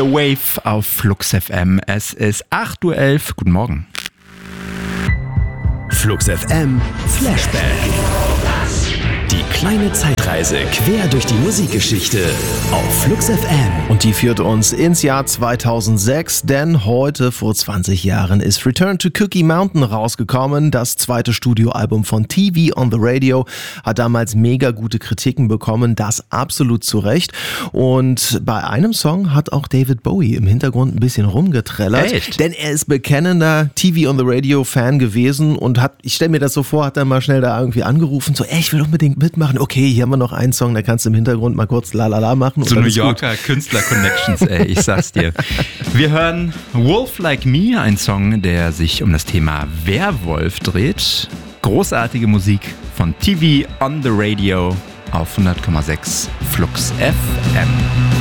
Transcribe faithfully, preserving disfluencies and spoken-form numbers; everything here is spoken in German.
Wave auf Flux F M. Es ist acht Uhr elf. Guten Morgen. Flux F M Flashback. Die kleine Zeitreise quer durch die Musikgeschichte auf Flux F M. Und die führt uns ins Jahr zweitausendsechs, denn heute vor zwanzig Jahren ist Return to Cookie Mountain rausgekommen. Das zweite Studioalbum von T V on the Radio hat damals mega gute Kritiken bekommen, das absolut zu Recht. Und bei einem Song hat auch David Bowie im Hintergrund ein bisschen rumgetrellert. Echt? Denn er ist bekennender T V on the Radio Fan gewesen und hat, ich stelle mir das so vor, hat dann mal schnell da irgendwie angerufen, so, ey, ich will unbedingt mitmachen. Okay, hier haben wir noch einen Song, da kannst du im Hintergrund mal kurz lalala machen. So New Yorker Künstler-Connections, ey, ich sag's dir. Wir hören Wolf Like Me, ein Song, der sich um das Thema Werwolf dreht. Großartige Musik von T V on the Radio auf hundert Komma sechs Flux F M.